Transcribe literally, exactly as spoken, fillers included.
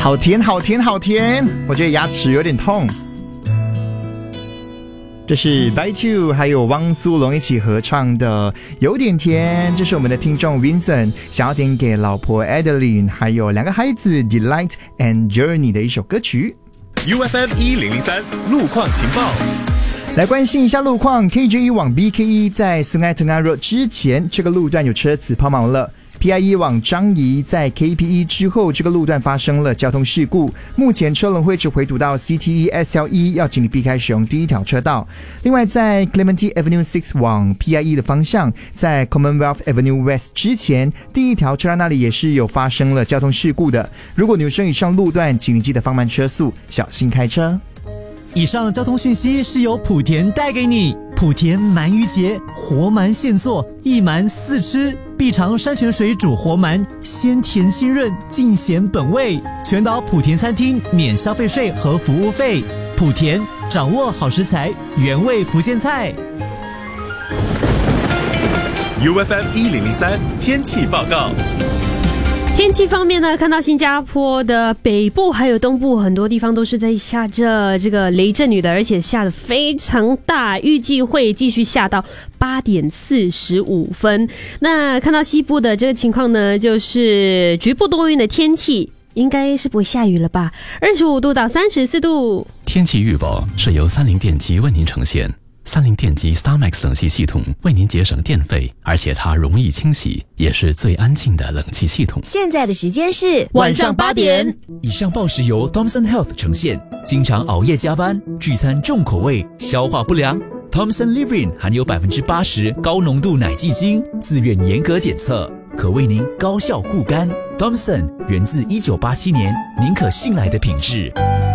好甜好甜好甜，我觉得牙齿有点痛。这是白兔还有汪苏泷一起合唱的有点甜，这是我们的听众 Vincent 想要点给老婆 Adeline 还有两个孩子 Delight and Journey 的一首歌曲。 U F M 一零零三路况情报， 来关心一下路况。 K J 一 往 B K 一 在 Sungai Tengah Road 之前，这个路段有车子抛锚了。P I 一 往樟宜在 K P 一 之后，这个路段发生了交通事故，目前车轮会只回堵到 C T E S L 一， 要请你避开使用第一条车道。另外在 Clementi Avenue 六往 P I 一 的方向，在 Commonwealth Avenue West 之前，第一条车道那里也是有发生了交通事故的。如果你有生以上路段，请你记得放慢车速，小心开车。 以上交通讯息是由莆田带给你。莆田鳗鱼节，活鳗现做，一鳗四吃，必尝山泉水煮活鳗，鲜甜清润，尽显本味。全岛莆田餐厅免消费税和服务费。莆田，掌握好食材，原味福建菜。 U F M 一零零三天气报告。 天气方面呢，看到新加坡的北部还有东部很多地方都是在下着这个雷阵雨的，而且下得非常大，预计会继续下到八点四十五分。那看到西部的这个情况呢，就是局部多云的天气，应该是不会下雨了吧？二十五度到三十四度。 天气预报是由三菱电机为您呈现。三菱电机 StarMax 冷气系统为您节省电费，而且它容易清洗，也是最安静的冷气系统。 现在的时间是晚上八点。 以上报时由 Thomson Health 呈现。经常熬夜加班，聚餐重口味，消化不良。Thomson Living 含有百分之八十高浓度奶蓟精，自愿严格检测，可为您高效护肝。Thomson 源自一九八七年，您可信赖的品质。